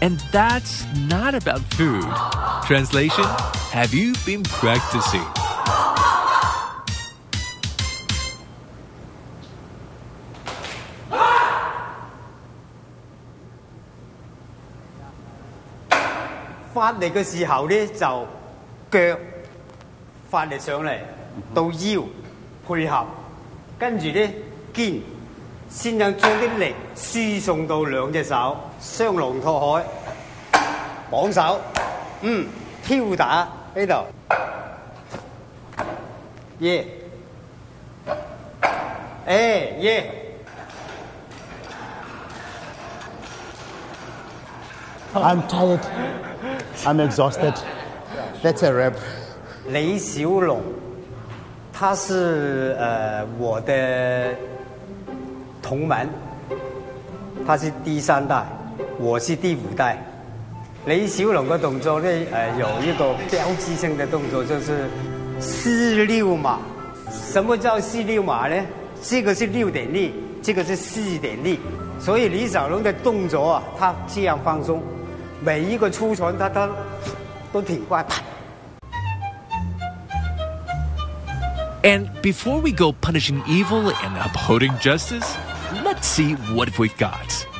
And that's not about food. Translation, have you been practicing? Phát力嘅時候咧，就腳發力上嚟，到腰配合，跟住咧肩，先將啲力輸送到兩隻手，雙龍托海，綁手，挑打呢度，耶，耶。 I'm tired. I'm exhausted. That's a wrap. 李小龍，他是我的同門，他是第3代，我是第5代。李小龍嘅動作咧，有一個標誌性的動作，就是4溜馬。什麼叫4溜馬呢？這個是6點力，這個是4點力。所以李小龍的動作啊，他這樣放鬆，每一個出拳他都挺快。 And before we go punishing evil and upholding justice, let's see what we've got.